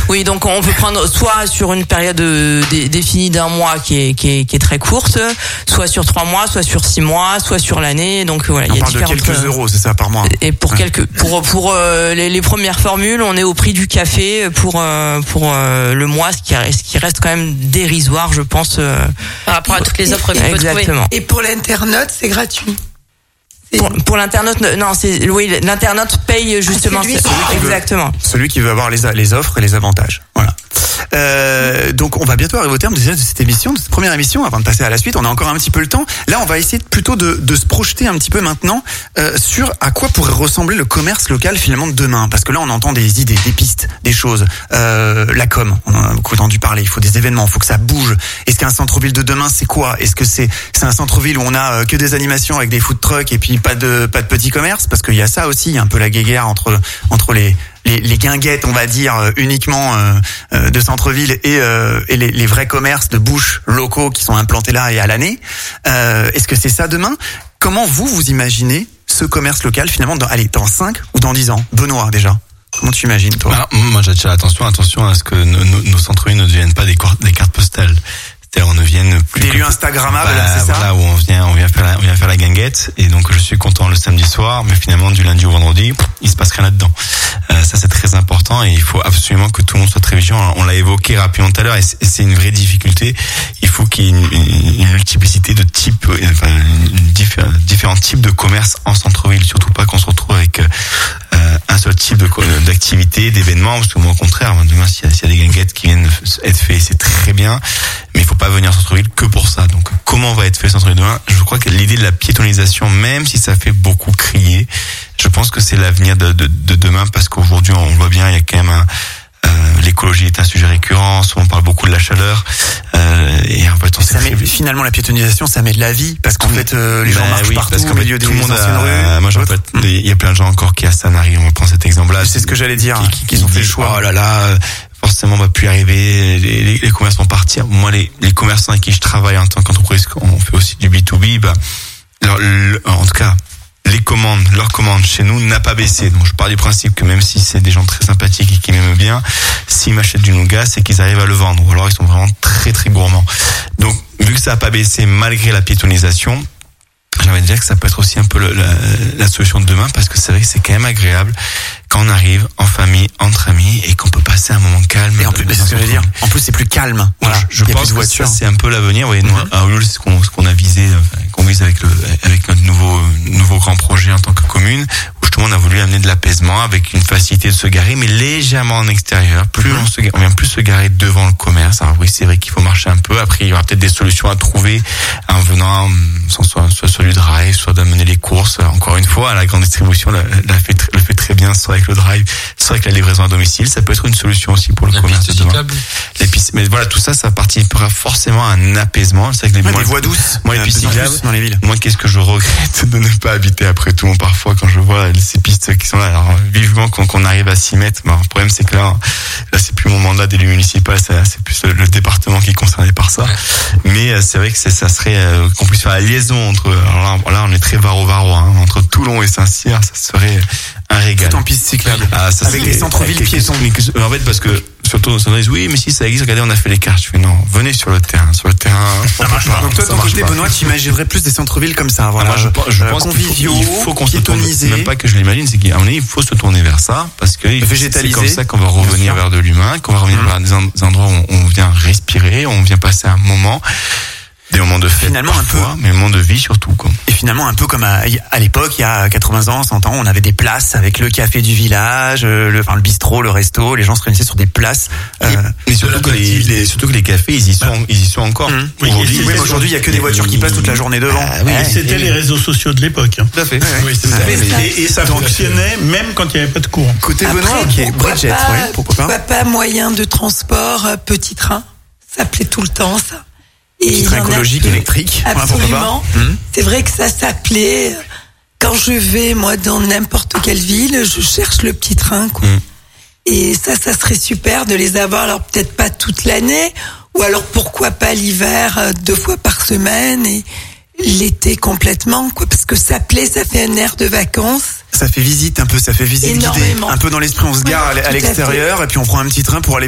Oui, donc on peut prendre soit sur une période définie d'un mois qui est très courte, soit sur 3 mois, soit sur 6 mois, soit sur l'année. Donc voilà, on parle de quelques euros, c'est ça, par mois. Et pour les premières formules, on est au prix du café pour le mois, ce qui reste quand même dérisoire, je pense, par rapport à toutes les offres qu'on peut trouver. Et pour l'internaute, c'est gratuit. Pour l'internaute, non, l'internaute paye justement. Exactement. Celui qui veut avoir les offres et les avantages. Voilà. Donc on va bientôt arriver au terme déjà de cette émission, de cette première émission. Avant de passer à la suite, on a encore un petit peu le temps. Là, on va essayer plutôt de se projeter un petit peu maintenant sur à quoi pourrait ressembler le commerce local finalement de demain. Parce que là, on entend des idées, des pistes, des choses. La com, on en a beaucoup entendu parler. Il faut des événements, il faut que ça bouge. Est-ce qu'un centre-ville de demain, c'est quoi? Est-ce que c'est un centre-ville où on a que des animations avec des food trucks et puis pas de petits commerces? Parce qu'il y a ça aussi, il y a un peu la guéguerre entre les guinguettes, on va dire, uniquement de centre-ville et les vrais commerces de bouche locaux qui sont implantés là et à l'année. Est-ce que c'est ça demain? Comment vous imaginez ce commerce local finalement dans 5 ou dans 10 ans? Benoît, déjà. Comment tu imagines, toi? Alors, moi, j'attire attention à ce que nos centres-villes ne deviennent pas des cartes postales. C'est-à-dire, on ne vienne plus des lieux instagrammables, c'est ça? Voilà, où on vient faire la guinguette. Et donc, je suis content le samedi soir, mais finalement, du lundi au vendredi, il se passe rien là-dedans. Ça, c'est très important et il faut absolument que tout le monde soit très vigilant. On l'a évoqué rapidement tout à l'heure et c'est une vraie difficulté. Il faut qu'il y ait une multiplicité de types, différents types de commerce en centre-ville. Surtout pas qu'on se retrouve avec un seul type d'activité, d'événement, parce que moi, au contraire, demain, s'il y a des guinguettes qui viennent être faites, c'est très bien, mais il faut pas venir au centre-ville que pour ça. Donc, comment va être fait le centre-ville demain? Je crois que l'idée de la piétonisation, même si ça fait beaucoup crier, je pense que c'est l'avenir de demain, parce qu'aujourd'hui, on voit bien, il y a quand même l'écologie est un sujet récurrent, souvent on parle beaucoup de la chaleur, et en fait, finalement, la piétonisation, ça met de la vie, parce qu'en fait, les gens marchent partout au milieu des anciennes rues. Moi, il y a plein de gens encore qui à Sanary, on prend cet exemple-là. C'est ce que j'allais dire, qui ont fait le choix. Oh là là, forcément, on va plus y arriver, les commerces vont partir. Moi, les commerçants avec qui je travaille en tant qu'entreprise, on fait aussi du B2B, en tout cas, leur commande chez nous n'a pas baissé. Donc je pars du principe que même si c'est des gens très sympathiques et qui m'aiment bien, s'ils m'achètent du nougat, c'est qu'ils arrivent à le vendre. Ou alors ils sont vraiment très très gourmands. Donc vu que ça n'a pas baissé malgré la piétonisation, j'ai envie de dire que ça peut être aussi un peu la solution de demain, parce que c'est vrai que c'est quand même agréable quand on arrive en famille, entre amis, et qu'on peut passer un moment calme. Et en plus, c'est ce que je veux dire. En plus, c'est plus calme. Voilà. Je pense que ça, c'est un peu l'avenir. Oui, nous, à Oulul, c'est ce qu'on a visé, qu'on vise avec notre nouveau grand projet en tant que commune, où justement on a voulu amener de l'apaisement avec une facilité de se garer, mais légèrement en extérieur. On vient plus se garer devant le commerce. Alors oui, c'est vrai qu'il faut marcher un peu. Après, il y aura peut-être des solutions à trouver en venant, soit sur du drive, soit d'amener les courses. Encore une fois, la grande distribution le fait très bien, soit avec le drive, soit avec la livraison à domicile. Ça peut être une solution aussi pour le commerce de demain. Les pistes, mais voilà, tout ça participera forcément à un apaisement. C'est vrai que les voies douces. Moi, les pistes cyclables, dans les villes. Moi, qu'est-ce que je regrette de ne pas habiter après tout, parfois, quand je vois ces pistes qui sont là. Alors, vivement qu'on arrive à s'y mettre. Bon, le problème, c'est que là, c'est plus mon mandat d'élu municipal, c'est plus le département qui est concerné par ça. Mais c'est vrai que ça serait qu'on puisse faire la liaison entre. Alors là, on est très varo-varo, entre Toulon et Saint-Cyr, ça serait un régal. Tout en piste cyclable. Avec les centres-villes piétons. En fait, parce que surtout, ça dit oui, mais si ça existe, regardez, on a fait les cartes. Je fais non, venez sur le terrain. Sur le terrain, ça marche pas. Donc toi, de ton côté, Benoît, tu imaginerais plus des centres-villes comme ça, voilà. Moi, je pense conviviaux, qu'il faut qu'on se tourne, piétonisés. même pas que je l'imagine, c'est qu'à un moment donné, il faut se tourner vers ça, parce que c'est comme ça qu'on va revenir vers de l'humain, qu'on va revenir vers des endroits où on vient respirer, on vient passer un moment. Des moments de fête finalement parfois, mais moments de vie surtout, quoi. Et finalement un peu comme à l'époque, il y a 80 ans, 100 ans, on avait des places avec le café du village, le bistrot, le resto, les gens se réunissaient sur des places. Mais surtout que les cafés, ils y sont encore. Aujourd'hui, il y a que des voitures qui passent toute la journée devant. C'était les réseaux sociaux de l'époque. Tout à fait. Oui, c'est ça. Et ça fonctionnait même quand il n'y avait pas de courant. Côté Benoît, Bridget, pourquoi pas moyen de transport, petit train. Ça plaît tout le temps, ça. Petit train écologique, électrique. Absolument. C'est vrai que ça s'appelait. Quand je vais, moi, dans n'importe quelle ville, je cherche le petit train, quoi. Et ça serait super de les avoir. Alors, peut-être pas toute l'année, ou alors pourquoi pas l'hiver, 2 fois par semaine, et l'été complètement, quoi. Parce que s'appeler, ça fait un air de vacances. Ça fait visite un peu, ça fait visite guidée. Un peu dans l'esprit, on se gare à l'extérieur, et puis on prend un petit train pour aller